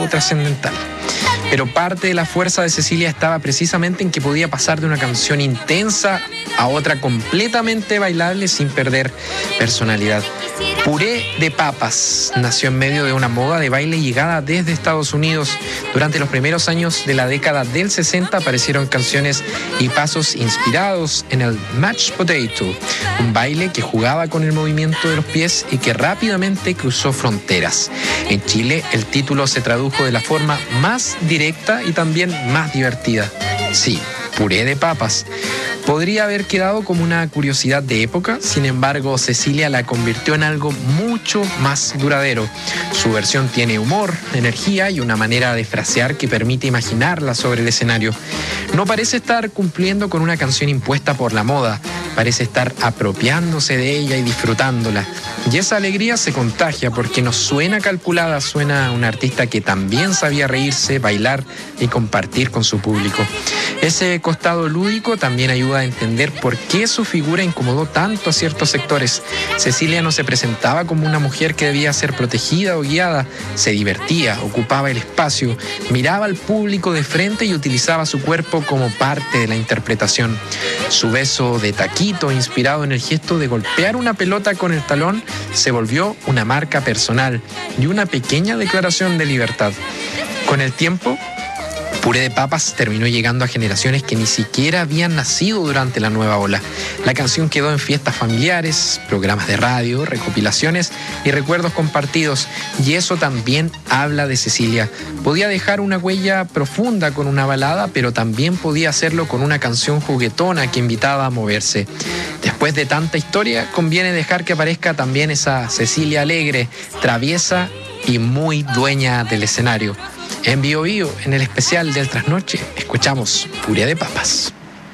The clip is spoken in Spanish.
algo trascendental. Pero parte de la fuerza de Cecilia estaba precisamente en que podía pasar de una canción intensa a otra completamente bailable sin perder personalidad. Puré de Papas nació en medio de una moda de baile llegada desde Estados Unidos. Durante los primeros años de la década del 60 aparecieron canciones y pasos inspirados en el Mashed Potato, un baile que jugaba con el movimiento de los pies y que rápidamente cruzó fronteras. En Chile, el título se tradujo de la forma más directa y también más divertida. Sí, Puré de Papas. Podría haber quedado como una curiosidad de época, sin embargo, Cecilia la convirtió en algo mucho más duradero. Su versión tiene humor, energía y una manera de frasear que permite imaginarla sobre el escenario. No parece estar cumpliendo con una canción impuesta por la moda, parece estar apropiándose de ella y disfrutándola. Y esa alegría se contagia porque no suena calculada, suena a una artista que también sabía reírse, bailar y compartir con su público. Ese costado lúdico también ayuda a entender por qué su figura incomodó tanto a ciertos sectores. Cecilia no se presentaba como una mujer que debía ser protegida o guiada, se divertía, ocupaba el espacio, miraba al público de frente y utilizaba su cuerpo como parte de la interpretación. Su beso de taquito, inspirado en el gesto de golpear una pelota con el talón, se volvió una marca personal y una pequeña declaración de libertad. Con el tiempo, Puré de Papas terminó llegando a generaciones que ni siquiera habían nacido durante la nueva ola. La canción quedó en fiestas familiares, programas de radio, recopilaciones y recuerdos compartidos. Y eso también habla de Cecilia. Podía dejar una huella profunda con una balada, pero también podía hacerlo con una canción juguetona que invitaba a moverse. Después de tanta historia, conviene dejar que aparezca también esa Cecilia alegre, traviesa y muy dueña del escenario. En Bio Bio, en el especial del Trasnoche, escuchamos Puré de Papas.